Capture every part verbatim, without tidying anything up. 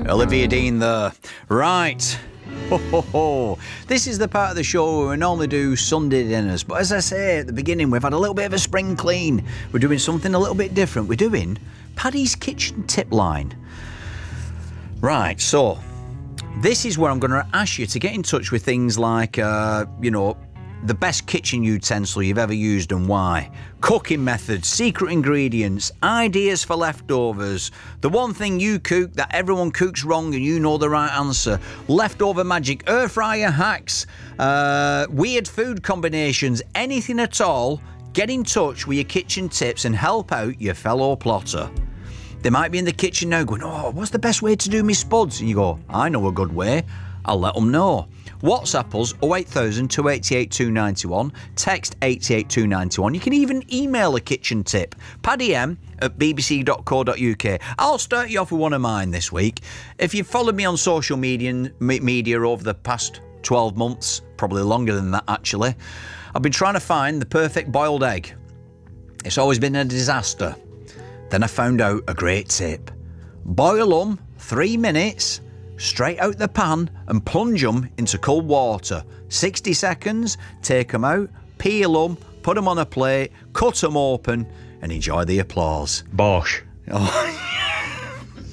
Olivia Dean there. Right. Ho, ho, ho. This is the part of the show where we normally do Sunday dinners, but as I say at the beginning, we've had a little bit of a spring clean. We're doing something a little bit different. We're doing Paddy's Kitchen Tip Line. Right, so this is where I'm going to ask you to get in touch with things like, uh, you know, the best kitchen utensil you've ever used and why, cooking methods, secret ingredients, ideas for leftovers, the one thing you cook that everyone cooks wrong and you know the right answer, leftover magic, air fryer hacks, uh, weird food combinations, anything at all. Get in touch with your kitchen tips and help out your fellow plotter. They might be in the kitchen now going, oh, what's the best way to do me spuds? And you go, I know a good way. I'll let them know. WhatsApp us oh eight thousand, two eight eight, two nine one, text eight eight two nine one. You can even email a kitchen tip, paddy m at b b c dot co dot u k. I'll start you off with one of mine this week. If you've followed me on social media, media over the past twelve months, probably longer than that actually, I've been trying to find the perfect boiled egg. It's always been a disaster. Then I found out a great tip. Boil them three minutes, straight out the pan and plunge them into cold water. sixty seconds, take them out, peel them, put them on a plate, cut them open and enjoy the applause. Bosh. Oh.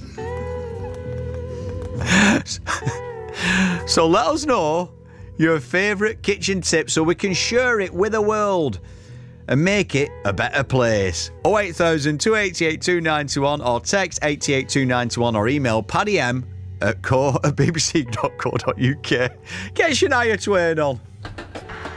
So let us know your favourite kitchen tip so we can share it with the world and make it a better place. oh eight thousand, two eight eight, two nine one or text eight eight two nine one or email paddy m at co at b b c dot co dot u k. Get Shania Twain on.